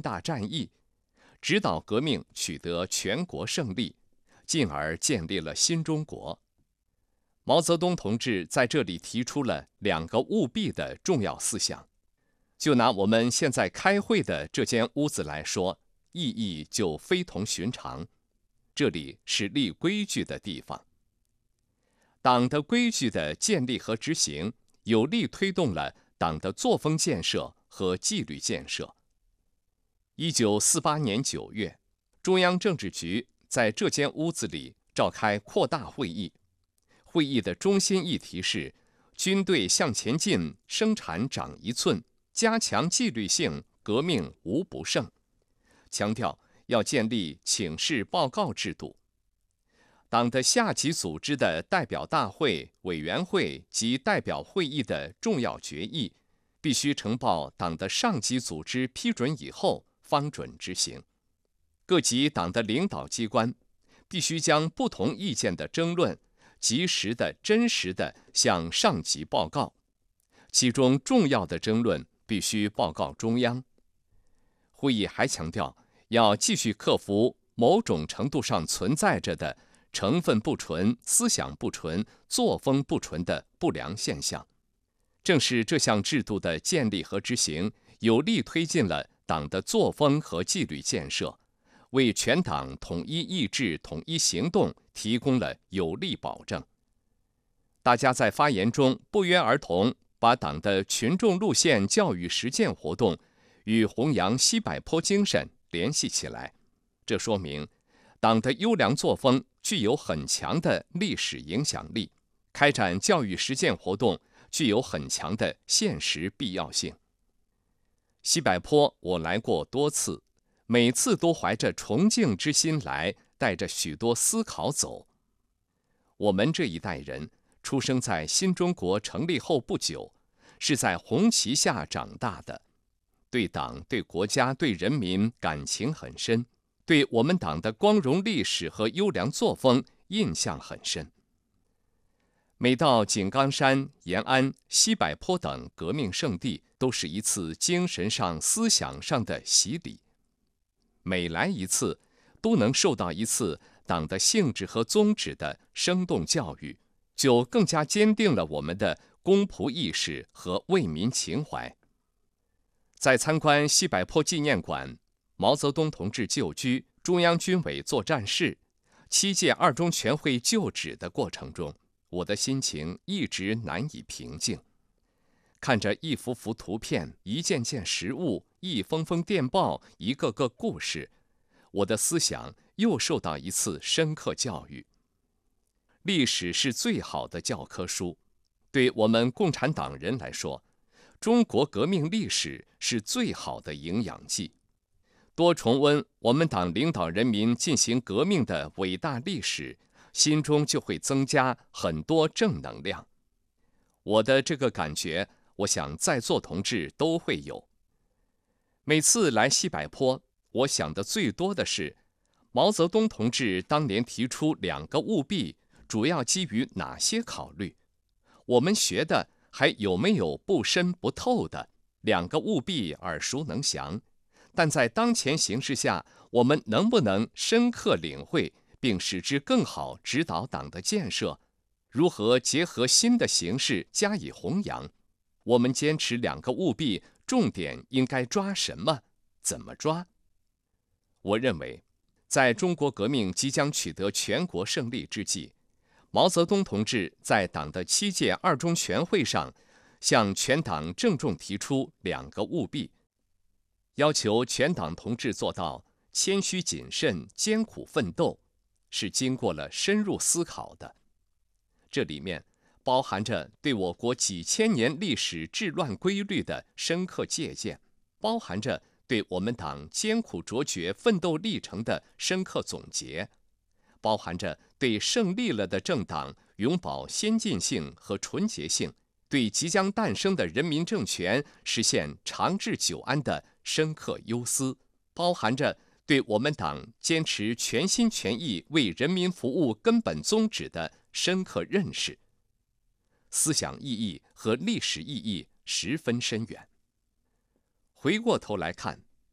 大战役，指导革命取得全国胜利，进而建立了新中国。毛泽东同志在这里提出了2个务必的重要思想。就拿我们现在开会的这间屋子来说，意义就非同寻常。这里是立规矩的地方。党的规矩的建立和执行，有力推动了党的作风建设和纪律建设。1948年9月，中央政治局在这间屋子里召开扩大会议。会议的中心议题是军队向前进，生产长1寸，加强纪律性，革命无不胜。强调要建立请示报告制度。党的下级组织的代表大会、委员会及代表会议的重要决议，必须呈报党的上级组织批准以后方准执行。各级党的领导机关必须将不同意见的争论及时的、真实的向上级报告，其中重要的争论必须报告中央。会议还强调，要继续克服某种程度上存在着的成分不纯、思想不纯、作风不纯的不良现象。正是这项制度的建立和执行，有力推进了党的作风和纪律建设，为全党统一意志、统一行动提供了有力保证。大家在发言中不约而同把党的群众路线教育实践活动与弘扬西柏坡精神联系起来，这说明党的优良作风具有很强的历史影响力，开展教育实践活动具有很强的现实必要性。西柏坡我来过多次，每次都怀着崇敬之心来，带着许多思考走。我们这一代人出生在新中国成立后不久，是在红旗下长大的，对党、对国家、对人民感情很深，对我们党的光荣历史和优良作风印象很深。每到井冈山、延安、西柏坡等革命圣地，都是一次精神上、思想上的洗礼。每来一次，都能受到一次党的性质和宗旨的生动教育，就更加坚定了我们的公仆意识和为民情怀。在参观西柏坡纪念馆、毛泽东同志旧居、中央军委作战室、7届2中全会就职的过程中，我的心情一直难以平静。看着一幅幅图片、一件件实物、一封封电报、一个个故事，我的思想又受到一次深刻教育。历史是最好的教科书，对我们共产党人来说，中国革命历史是最好的营养剂。多重温我们党领导人民进行革命的伟大历史，心中就会增加很多正能量。我的这个感觉，我想在座同志都会有。每次来西柏坡，我想的最多的是，毛泽东同志当年提出2个务必，主要基于哪些考虑？我们学的还有没有不深不透的？2个务必耳熟能详，但在当前形势下，我们能不能深刻领会并使之更好指导党的建设？如何结合新的形势加以弘扬？我们坚持2个务必，重点应该抓什么？怎么抓？我认为，在中国革命即将取得全国胜利之际，毛泽东同志在党的7届2中全会上，向全党郑重提出2个务必，要求全党同志做到谦虚谨慎、艰苦奋斗，是经过了深入思考的。这里面包含着对我国几千年历史治乱规律的深刻借鉴，包含着对我们党艰苦卓绝奋斗历程的深刻总结，包含着对胜利了的政党永葆先进性和纯洁性，对即将诞生的人民政权实现长治久安的深刻忧思，包含着对我们党坚持全心全意为人民服务根本宗旨的深刻认识。思想意义和历史意义十分深远。回过头来看，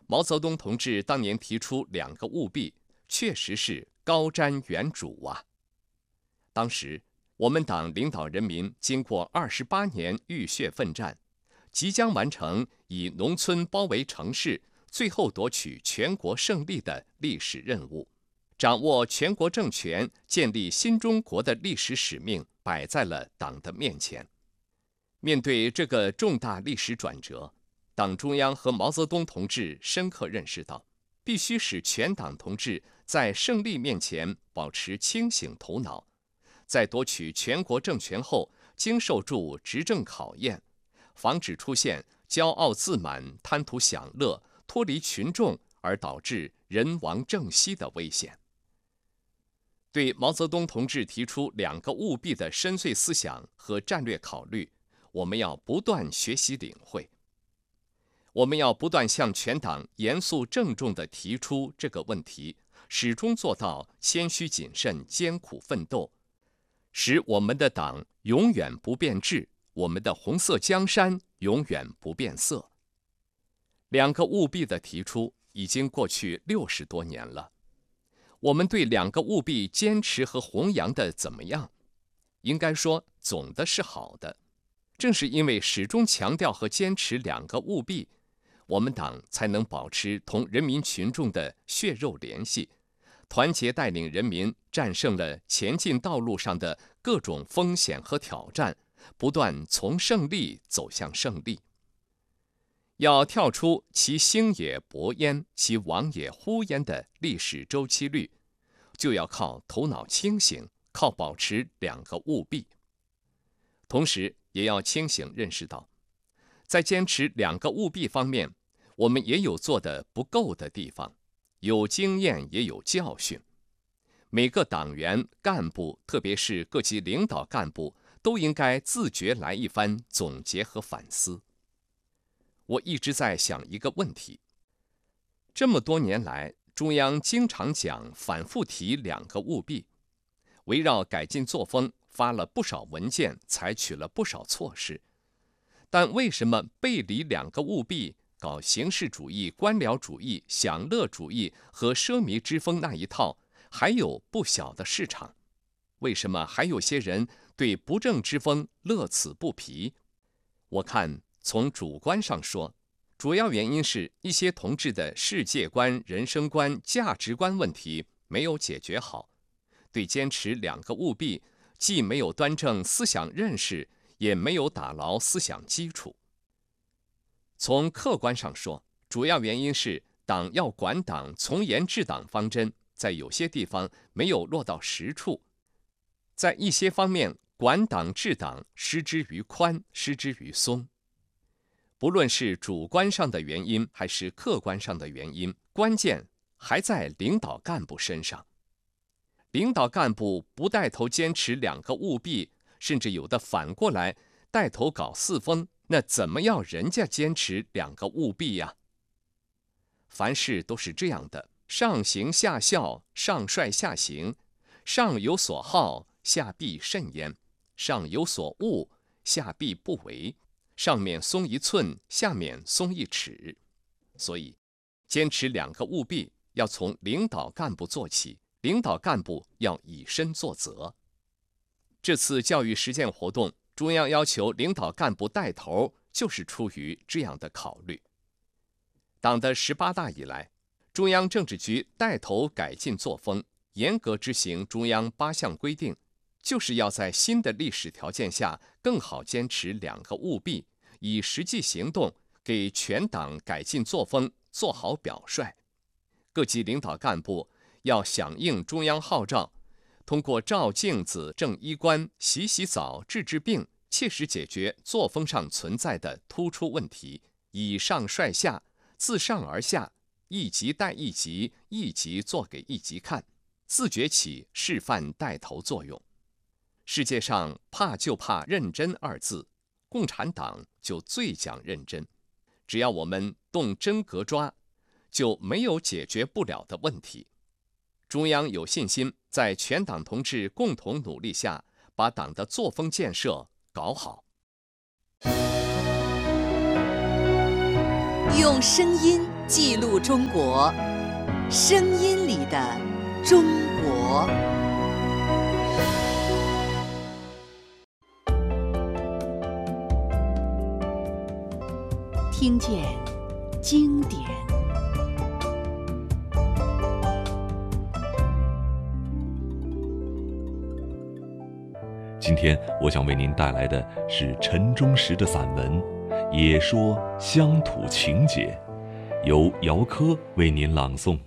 毛泽东同志当年提出2个务必，确实是高瞻远瞩啊。当时我们党领导人民经过28年浴血奋战，即将完成以农村包围城市，最后夺取全国胜利的历史任务，掌握全国政权、建立新中国的历史使命摆在了党的面前。面对这个重大历史转折，党中央和毛泽东同志深刻认识到，必须使全党同志在胜利面前保持清醒头脑，在夺取全国政权后经受住执政考验，防止出现骄傲自满、贪图享乐、脱离群众而导致人亡政息的危险。对毛泽东同志提出2个务必的深邃思想和战略考虑，我们要不断学习领会。我们要不断向全党严肃郑重地提出这个问题，始终做到谦虚谨慎、艰苦奋斗，使我们的党永远不变质，我们的红色江山永远不变色。2个务必的提出已经过去60多年了，我们对2个务必坚持和弘扬的怎么样？应该说总的是好的。正是因为始终强调和坚持2个务必，我们党才能保持同人民群众的血肉联系，团结带领人民战胜了前进道路上的各种风险和挑战，不断从胜利走向胜利。要跳出其兴也勃焉，其亡也忽焉的历史周期率，就要靠头脑清醒，靠保持2个务必。同时也要清醒认识到，在坚持2个务必方面，我们也有做得不够的地方，有经验也有教训。每个党员干部，特别是各级领导干部，都应该自觉来一番总结和反思。我一直在想一个问题，这么多年来，中央经常讲、反复提2个务必，围绕改进作风发了不少文件，采取了不少措施，但为什么背离2个务必，搞形式主义、官僚主义、享乐主义和奢靡之风那一套，还有不小的市场？为什么还有些人对不正之风乐此不疲？我看从主观上说，主要原因是一些同志的世界观、人生观、价值观问题没有解决好，对坚持2个务必既没有端正思想认识，也没有打牢思想基础。从客观上说，主要原因是党要管党、从严治党方针在有些地方没有落到实处，在一些方面管党治党失之于宽，失之于松。不论是主观上的原因还是客观上的原因，关键还在领导干部身上。领导干部不带头坚持2个务必，甚至有的反过来带头搞四风，那怎么要人家坚持2个务必呀？凡事都是这样的，上行下效，上率下行，上有所好，下必甚焉；上有所恶，下必不为。上面松1寸，下面松1尺。所以，坚持2个务必要从领导干部做起，领导干部要以身作则。这次教育实践活动，中央要求领导干部带头，就是出于这样的考虑。党的18大以来，中央政治局带头改进作风，严格执行中央8项规定，就是要在新的历史条件下更好坚持2个务必，以实际行动给全党改进作风做好表率。各级领导干部要响应中央号召，通过照镜子、正衣冠、洗洗澡、治治病，切实解决作风上存在的突出问题，以上率下，自上而下，一级带一级，一级做给一级看，自觉起示范带头作用。世界上怕就怕认真2字，共产党就最讲认真。只要我们动真格抓，就没有解决不了的问题。中央有信心在全党同志共同努力下，把党的作风建设搞好。 用声音记录中国，声音里的中国。听见经典。 今天我想为您带来的是陈忠实的散文《也说乡土情结》，由姚科为您朗诵。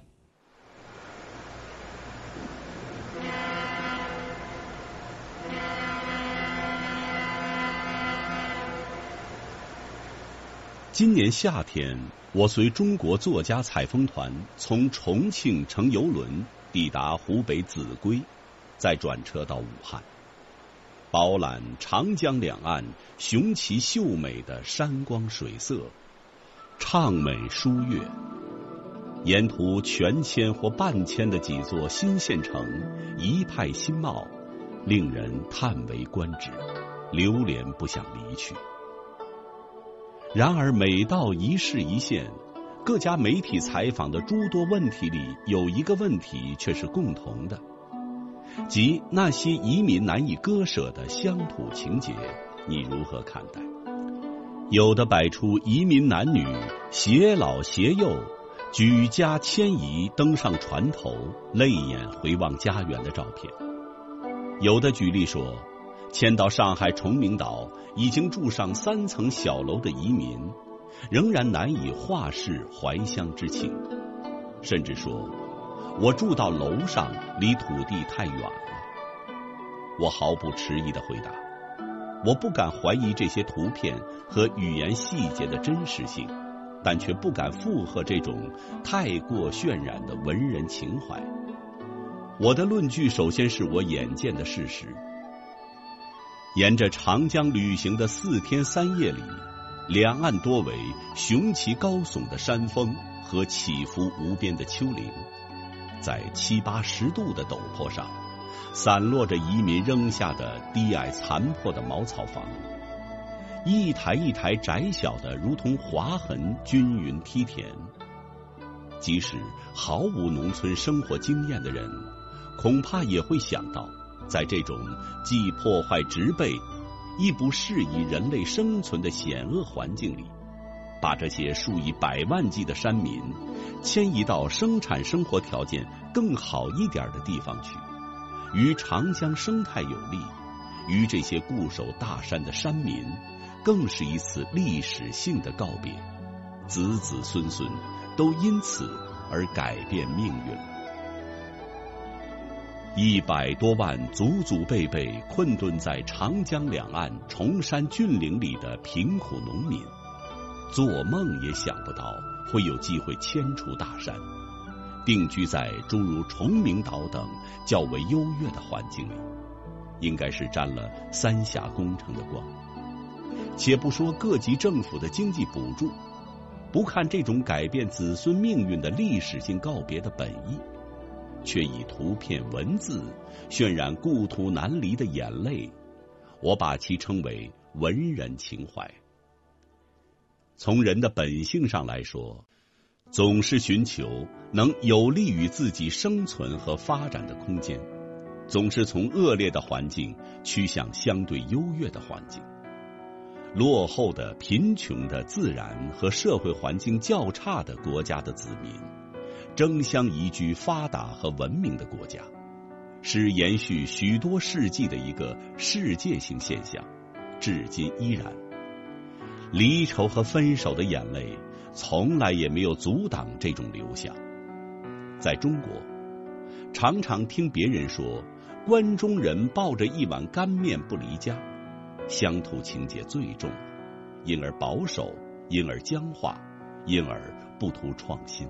今年夏天，我随中国作家采风团从重庆乘邮轮抵达湖北秭归，再转车到武汉，饱览长江两岸雄奇秀美的山光水色，畅美书悦。沿途全迁或半迁的几座新县城，一派新貌，令人叹为观止，流连不想离去。然而每到一市一县，各家媒体采访的诸多问题里，有一个问题却是共同的，即那些移民难以割舍的乡土情结，你如何看待？有的摆出移民男女携老携幼，举家迁移登上船头，泪眼回望家园的照片；有的举例说，迁到上海崇明岛已经住上3层小楼的移民，仍然难以化释怀乡之情，甚至说我住到楼上，离土地太远了。我毫不迟疑地回答，我不敢怀疑这些图片和语言细节的真实性，但却不敢附和这种太过渲染的文人情怀。我的论据首先是我眼见的事实。沿着长江旅行的4天3夜里，两岸多为雄奇高耸的山峰和起伏无边的丘陵，在7、8、10度的陡坡上，散落着移民扔下的低矮残破的茅草房，一台一台窄小的如同划痕均匀梯田。即使毫无农村生活经验的人，恐怕也会想到，在这种既破坏植被亦不适宜人类生存的险恶环境里，把这些数以百万计的山民迁移到生产生活条件更好一点的地方去，与长江生态有利，与这些固守大山的山民更是一次历史性的告别，子子孙孙都因此而改变命运。100多万祖祖辈辈困顿在长江两岸崇山峻岭里的贫苦农民，做梦也想不到会有机会迁出大山，定居在诸如崇明岛等较为优越的环境里，应该是沾了三峡工程的光。且不说各级政府的经济补助，不看这种改变子孙命运的历史性告别的本意，却以图片文字渲染故土难离的眼泪，我把其称为文人情怀。从人的本性上来说，总是寻求能有利于自己生存和发展的空间，总是从恶劣的环境趋向相对优越的环境。落后的、贫穷的、自然和社会环境较差的国家的子民争相移居发达和文明的国家，是延续许多世纪的一个世界性现象，至今依然。离愁和分手的眼泪从来也没有阻挡这种流向。在中国，常常听别人说关中人抱着一碗干面不离家，乡土情结最重，因而保守，因而僵化，因而不图创新。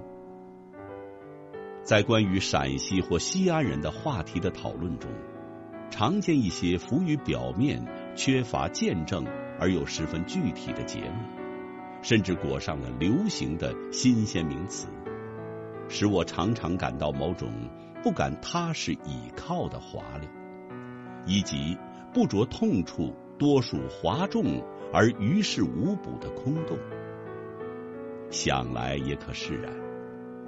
在关于陕西或西安人的话题的讨论中，常见一些浮于表面、缺乏见证而又十分具体的结论，甚至裹上了流行的新鲜名词，使我常常感到某种不敢踏实倚靠的滑溜，以及不着痛处多数哗众而于事无补的空洞。 想来也可释然。